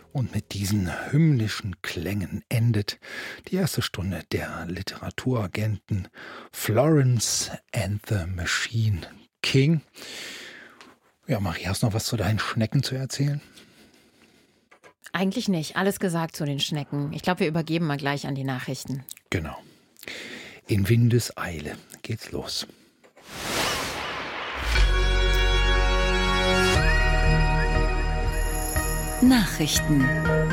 Und mit diesen hymnischen Klängen endet die erste Stunde der Literaturagenten Florence and the Machine King. Ja, Marie, hast du noch was zu deinen Schnecken zu erzählen? Eigentlich nicht. Alles gesagt zu den Schnecken. Ich glaube, wir übergeben mal gleich an die Nachrichten. Genau. In Windeseile geht's los. Nachrichten.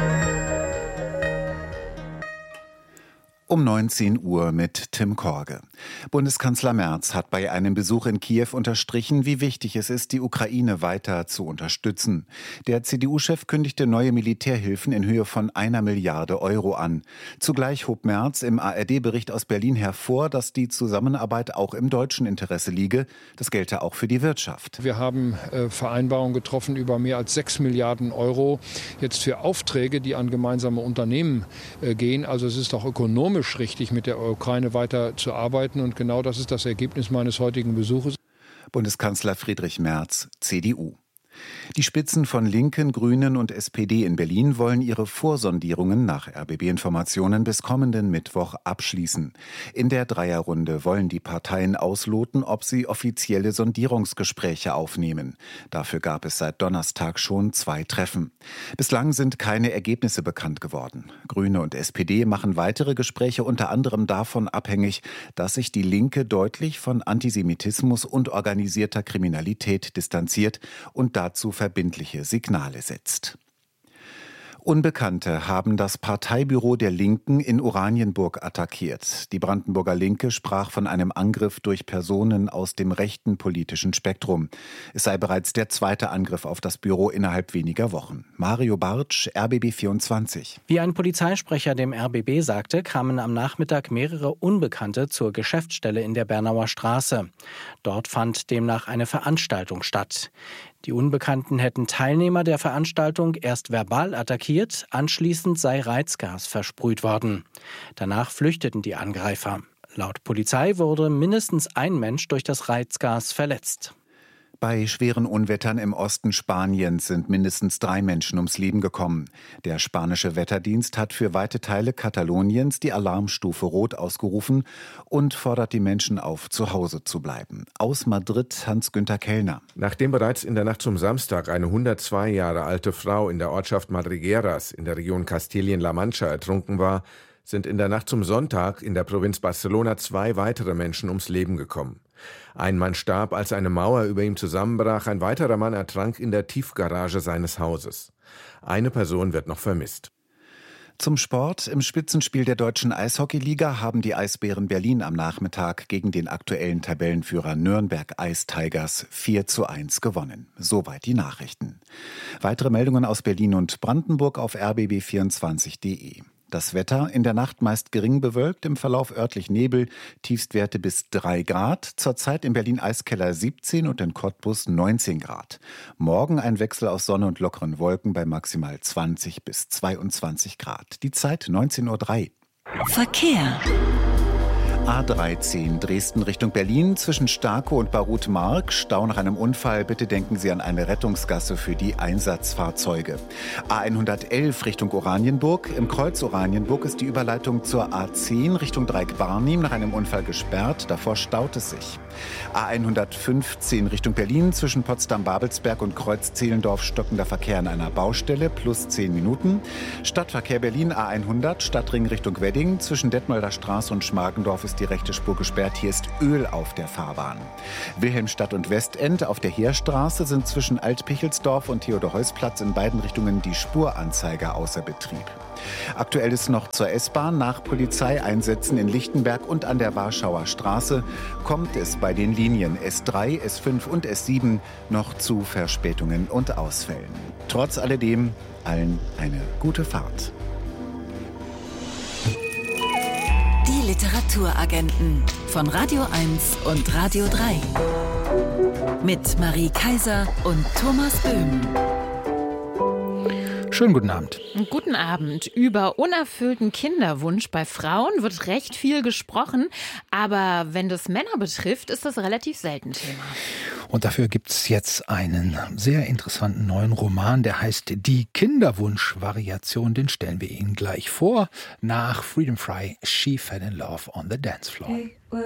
Um 19 Uhr mit Tim Korge. Bundeskanzler Merz hat bei einem Besuch in Kiew unterstrichen, wie wichtig es ist, die Ukraine weiter zu unterstützen. Der CDU-Chef kündigte neue Militärhilfen in Höhe von 1 Milliarde Euro an. Zugleich hob Merz im ARD-Bericht aus Berlin hervor, dass die Zusammenarbeit auch im deutschen Interesse liege. Das gelte auch für die Wirtschaft. Wir haben Vereinbarungen getroffen über mehr als 6 Milliarden Euro jetzt für Aufträge, die an gemeinsame Unternehmen gehen. Also es ist auch ökonomisch richtig, mit der Ukraine weiter zu arbeiten. Und genau das ist das Ergebnis meines heutigen Besuches. Bundeskanzler Friedrich Merz, CDU. Die Spitzen von Linken, Grünen und SPD in Berlin wollen ihre Vorsondierungen nach RBB-Informationen bis kommenden Mittwoch abschließen. In der Dreierrunde wollen die Parteien ausloten, ob sie offizielle Sondierungsgespräche aufnehmen. Dafür gab es seit Donnerstag schon 2 Treffen. Bislang sind keine Ergebnisse bekannt geworden. Grüne und SPD machen weitere Gespräche unter anderem davon abhängig, dass sich die Linke deutlich von Antisemitismus und organisierter Kriminalität distanziert und dazu verbindliche Signale setzt. Unbekannte haben das Parteibüro der Linken in Oranienburg attackiert. Die Brandenburger Linke sprach von einem Angriff durch Personen aus dem rechten politischen Spektrum. Es sei bereits der 2. Angriff auf das Büro innerhalb weniger Wochen. Mario Bartsch, RBB 24. Wie ein Polizeisprecher dem RBB sagte, kamen am Nachmittag mehrere Unbekannte zur Geschäftsstelle in der Bernauer Straße. Dort fand demnach eine Veranstaltung statt. Die Unbekannten hätten Teilnehmer der Veranstaltung erst verbal attackiert, anschließend sei Reizgas versprüht worden. Danach flüchteten die Angreifer. Laut Polizei wurde mindestens ein Mensch durch das Reizgas verletzt. Bei schweren Unwettern im Osten Spaniens sind mindestens 3 Menschen ums Leben gekommen. Der spanische Wetterdienst hat für weite Teile Kataloniens die Alarmstufe Rot ausgerufen und fordert die Menschen auf, zu Hause zu bleiben. Aus Madrid Hans-Günther Kellner. Nachdem bereits in der Nacht zum Samstag eine 102 Jahre alte Frau in der Ortschaft Madrigueras in der Region Kastilien-La Mancha ertrunken war, sind in der Nacht zum Sonntag in der Provinz Barcelona 2 weitere Menschen ums Leben gekommen. Ein Mann starb, als eine Mauer über ihm zusammenbrach, ein weiterer Mann ertrank in der Tiefgarage seines Hauses. Eine Person wird noch vermisst. Zum Sport. Im Spitzenspiel der deutschen Eishockeyliga haben die Eisbären Berlin am Nachmittag gegen den aktuellen Tabellenführer Nürnberg Ice Tigers 4:1 gewonnen. Soweit die Nachrichten. Weitere Meldungen aus Berlin und Brandenburg auf rbb24.de. Das Wetter in der Nacht meist gering bewölkt, im Verlauf örtlich Nebel, Tiefstwerte bis 3 Grad, zurzeit in Berlin Eiskeller 17 und in Cottbus 19 Grad. Morgen ein Wechsel aus Sonne und lockeren Wolken bei maximal 20 bis 22 Grad. Die Zeit 19:03 Uhr. Verkehr. A13 Dresden Richtung Berlin zwischen Starkow und Barut-Mark. Stau nach einem Unfall. Bitte denken Sie an eine Rettungsgasse für die Einsatzfahrzeuge. A111 Richtung Oranienburg. Im Kreuz Oranienburg ist die Überleitung zur A10 Richtung Dreieck-Barnim nach einem Unfall gesperrt. Davor staut es sich. A115 Richtung Berlin zwischen Potsdam-Babelsberg und Kreuz-Zehlendorf stockender Verkehr an einer Baustelle plus 10 Minuten. Stadtverkehr Berlin A100 Stadtring Richtung Wedding zwischen Detmolder Straße und Schmargendorf ist die rechte Spur gesperrt. Hier ist Öl auf der Fahrbahn. Wilhelmstadt und Westend auf der Heerstraße sind zwischen Altpichelsdorf und Theodor-Heuss-Platz in beiden Richtungen die Spuranzeiger außer Betrieb. Aktuell ist noch zur S-Bahn. Nach Polizeieinsätzen in Lichtenberg und an der Warschauer Straße kommt es bei den Linien S3, S5 und S7 noch zu Verspätungen und Ausfällen. Trotz alledem allen eine gute Fahrt. Die Literaturagenten von Radio 1 und Radio 3. Mit Marie Kaiser und Thomas Böhm. Schönen guten Abend. Guten Abend. Über unerfüllten Kinderwunsch bei Frauen wird recht viel gesprochen, aber wenn das Männer betrifft, ist das relativ selten Thema. Und dafür gibt es jetzt einen sehr interessanten neuen Roman, der heißt Die Kinderwunsch-Variation. Den stellen wir Ihnen gleich vor. Nach Freedom Fry, She Fell in Love on the Dance Floor.